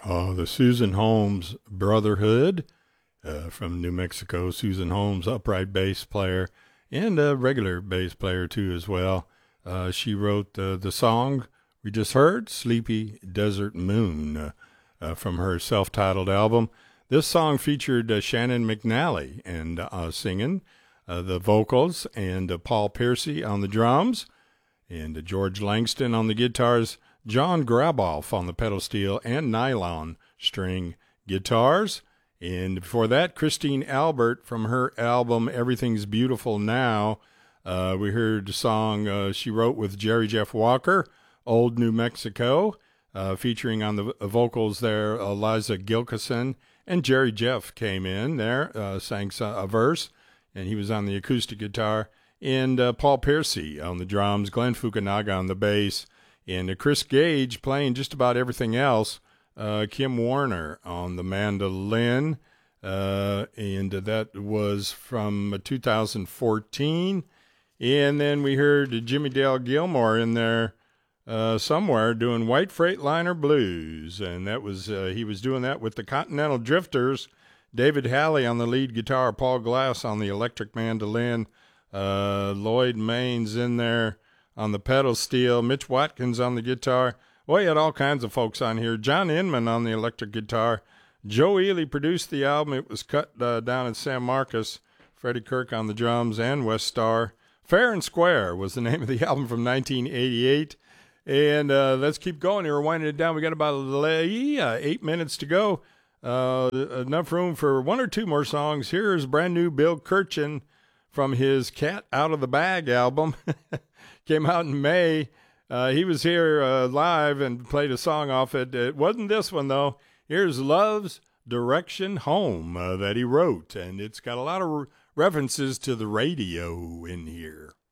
Oh, the Susan Holmes Brotherhood from New Mexico. Susan Holmes, upright bass player and a regular bass player too as well. She wrote the song we just heard, Sleepy Desert Moon, from her self-titled album. This song featured Shannon McNally and singing the vocals, and Paul Piercy on the drums, and George Langston on the guitars, John Graboff on the pedal steel and nylon string guitars. And before that, Christine Albert from her album Everything's Beautiful Now. We heard a song she wrote with Jerry Jeff Walker, Old New Mexico, featuring on the vocals there Eliza Gilkison. And Jerry Jeff came in there, sang a verse, and he was on the acoustic guitar. And Paul Piercy on the drums, Glenn Fukunaga on the bass, and Chris Gage playing just about everything else. Kim Warner on the mandolin, and that was from 2014. And then we heard Jimmy Dale Gilmore in there somewhere doing White Freightliner Blues, and that was he was doing that with the Continental Drifters. David Halley on the lead guitar, Paul Glass on the electric mandolin, Lloyd Maines in there on the pedal steel, Mitch Watkins on the guitar. Well, you had all kinds of folks on here. John Inman on the electric guitar. Joe Ely produced the album. It was cut down in San Marcos. Freddie Kirk on the drums and West Star. Fair and Square was the name of the album from 1988. And let's keep going here. We're winding it down. We got about 8 minutes to go. Enough room for one or two more songs. Here's brand new Bill Kirchen from his Cat Out of the Bag album. Came out in May. He was here live and played a song off it. It wasn't this one, though. Here's Love's Direction Home that he wrote, and it's got a lot of references to the radio in here.